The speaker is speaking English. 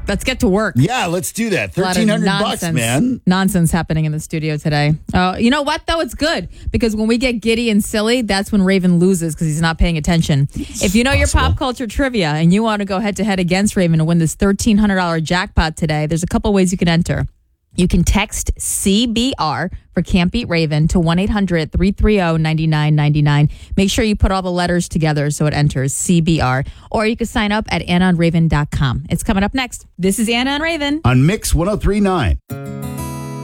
Let's get to work. Yeah, let's do that. $1,300, man. Nonsense happening in the studio today. You know what, though? It's good because when we get giddy and silly, that's when Raven loses because he's not paying attention. If you know your pop culture trivia and you want to go head-to-head against Raven to win this $1,300 jackpot today, there's a couple ways you can enter. You can text CBR for Can't Beat Raven to 1-800-330-9999. Make sure you put all the letters together so it enters CBR. Or you can sign up at AnnaandRaven.com. It's coming up next. This is Anna and Raven on Mix 103.9.